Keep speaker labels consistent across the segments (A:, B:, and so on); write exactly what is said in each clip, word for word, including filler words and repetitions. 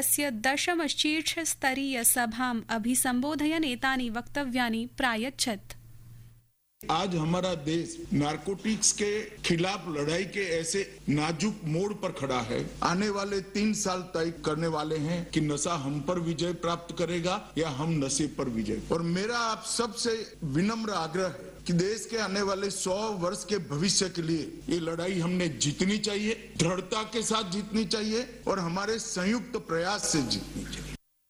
A: एकस्य दशम शीर्षस्तरीय सभाम् अभिसम्बोधयन् एतानि वक्तव्यानि प्रायच्छत्।
B: आज हमारा देश नारकोटिक्स के खिलाफ लड़ाई के ऐसे नाजुक मोड़ पर खड़ा है। आने वाले तीन साल तय करने वाले हैं कि नशा हम पर विजय प्राप्त करेगा या हम नशे पर विजय। और मेरा आप सबसे विनम्र आग्रह है कि देश के आने वाले सौ वर्ष के भविष्य के लिए ये लड़ाई हमने जीतनी चाहिए, दृढ़ता के साथ जीतनी चाहिए और हमारे संयुक्त प्रयास से जीतनी चाहिए।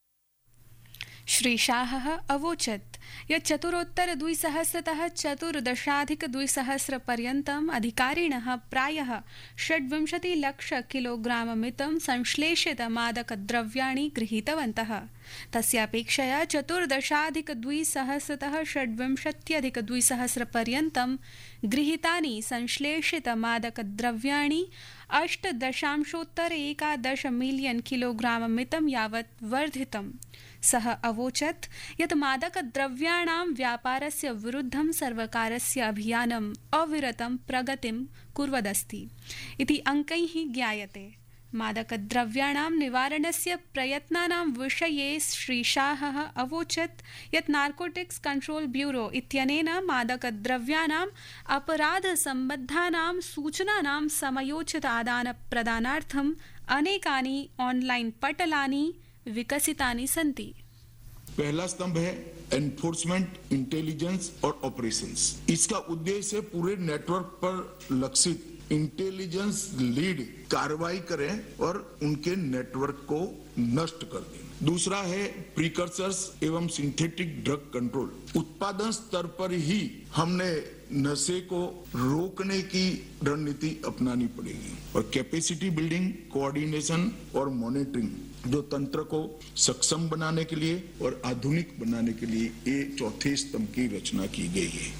A: श्री शाहः अवोचत् यत् चतुरोत्तर द्विसहस्रतः चतुर्दशाधिक द्विसहस्र पर्यन्तम् अधिकारिणः प्रायः षड्विंशति लक्ष किलोग्राम मितं संश्लेषित मादकद्रव्याणि गृहीतवन्तः। तस्यापेक्षया चतुर्दशाधिक द्विसहस्रतः षड्विंशत्यधिक द्विसहस्र पर्यन्तं गृहीतानि संश्लेषित मादकद्रव्याणि अष्ट दशांशोत्तर एकादश मिलियन किलोग्राम मितं यावत् वर्धितम्। सः अवोचत् यत् मादकद्रव्याणां व्यापारस्य विरुद्धं सर्वकारस्य अभियानम् अविरतं प्रगतिं कुर्वदस्ति इति अङ्कैः ज्ञायते। मादकद्रव्याणां निवारणस्य प्रयत्नानां विषये श्री शाहः अवोचत् यत् नार्कोटिक्स कंट्रोल ब्यूरो इत्यनेन मादकद्रव्याणाम् अपराधसम्बद्धानां सूचनानां समयोचित आदानप्रदानार्थम् अनेकानि ऑनलाइन पटलानि विकसितानि सन्ति।
B: पहला स्तंभ है एनफोर्समेंट, इंटेलिजेंस और ऑपरेशंस। इसका उद्देश्य पूरे नेटवर्क पर लक्षित इंटेलिजेंस लीड कार्रवाई करें और उनके नेटवर्क को नष्ट कर दें। दूसरा है प्रीकर्सर्स एवं सिंथेटिक ड्रग कंट्रोल। उत्पादन स्तर पर ही हमने नशे को रोकने की रणनीति अपनानी पड़ेगी और कैपेसिटी बिल्डिंग, कोऑर्डिनेशन और मॉनिटरिंग जो तंत्र को सक्षम बनाने के लिए और आधुनिक बनाने के लिए ये चौथे स्तंभ की रचना की गई है।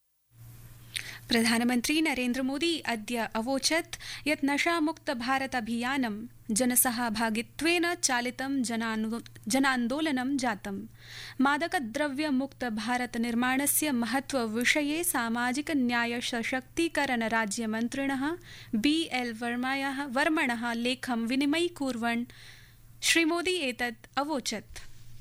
A: प्रधानमन्त्री नरेन्द्र मोदी अद्य अवोचत् यत् नशामुक्त भारत अभियानं जनसहभागित्वेन चालितं जनान्दोलनं जातम्। मादकद्रव्यमुक्त भारत निर्माणस्य महत्वविषये सामाजिक न्याय सशक्तीकरण राज्यमन्त्रिणः बी एल वर्मणः लेखं विनिमयीकुर्वन् श्रीमोदी एतत् अवोचत्।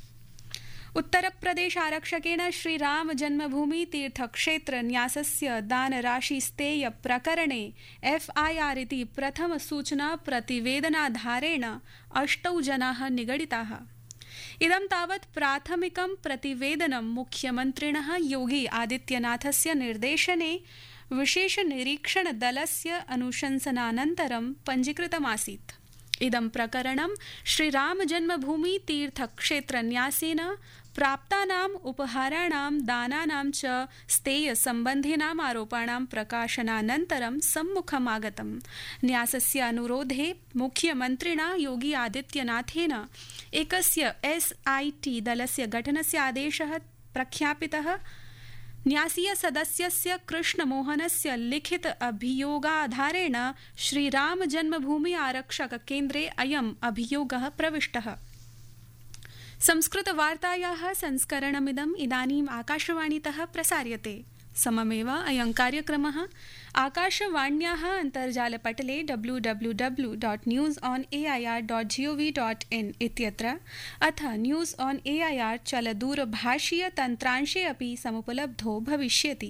A: उत्तरप्रदेश आरक्षकेण श्रीराम जन्मभूमि तीर्थक्षेत्र न्यासस्य दानराशिस्तेय प्रकरणे एफआईआर इति प्रथम सूचना प्रतिवेदनाधारेण अष्टौ जनाः निगडिताः। इदं तावत् प्राथमिकं प्रतिवेदनं मुख्यमन्त्रिणः योगी आदित्यनाथस्य निर्देशने विशेष निरीक्षण दलस्य अनुशंसनानन्तरं पञ्जीकृतमासीत्। इदं प्रकरणं श्रीराम जन्मभूमि तीर्थक्षेत्र न्यासेन प्राप्तानाम् उपहाराणां दानानां च स्तेय सम्बन्धिनाम् आरोपाणां प्रकाशनानन्तरं सम्मुखम् आगतम्। न्यासस्य अनुरोधे मुख्यमन्त्रिणा योगी आदित्यनाथेन एकस्य एसआईटी दलस्य गठनस्य आदेशः प्रख्यापितः। न्यासीय सदस्यस्य कृष्णमोहनस्य लिखित अभियोगाधारेण श्रीराम जन्मभूमि आरक्षक केन्द्रे अयम् अभियोगः प्रविष्टः। संस्कृतवार्तायाः संस्करणमिदम् इदानीम् आकाशवाणीतः प्रसार्यते। सममेव अयं कार्यक्रमः आकाशवाण्याः अन्तर्जालपटले W W W dot news on A I are dot ji O V dot in इत्यत्र अथ न्यूस् आन् ए ऐ आर् चलदूरभाषीय तन्त्रांशे अपि समुपलब्धो भविष्यति।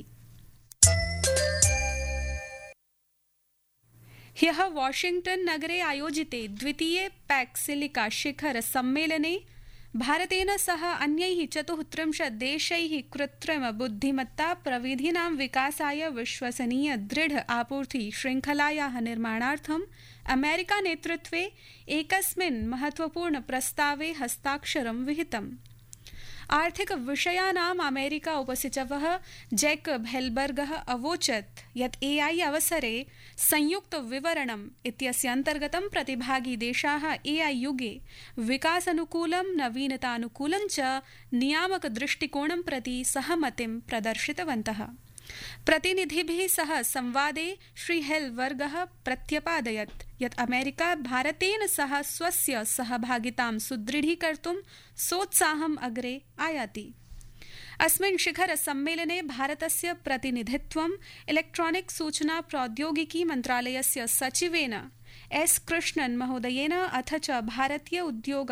A: ह्यः वाशिंग्टन नगरे आयोजिते द्वितीये पैक् सिलिका शिखर सम्मेलने भारतेन सह अन्यैः चतुस्त्रिंशत् देशैः कृत्रिम बुद्धिमत्ता प्रविधीनां विकासाय विश्वसनीय दृढ आपूर्ति श्रृङ्खलायाः निर्माणार्थम् अमेरिका नेतृत्वे एकस्मिन् महत्वपूर्ण प्रस्तावे हस्ताक्षरं विहितम्। आर्थिक विषयानाम् अमेरिका उपसचिवः जैकब हेल्बर्गः अवोचत् यत् एआई अवसरे संयुक्त विवरणम् इत्यस्य अन्तर्गतं प्रतिभागी देशाः एआई युगे विकासानुकूलं नवीनतानुकूलं च नियामक दृष्टिकोणं प्रति सहमतिं प्रदर्शितवन्तः। प्रतिनिधिभिः सह संवादे श्री हेल्बर्गः प्रत्यपादयत् यत् अमेरिका भारतेन सह स्वस्य सहभागितां सुदृढीकर्तुं सोत्साहम् अग्रे आयाति। अस्मिन् शिखर सम्मेलने भारतस्य प्रतिनिधित्वं इलेक्ट्रॉनिक सूचना प्रौद्योगिकी मन्त्रालयस्य सचिवेन एस कृष्णन् महोदयेन अथ च भारतीय उद्योग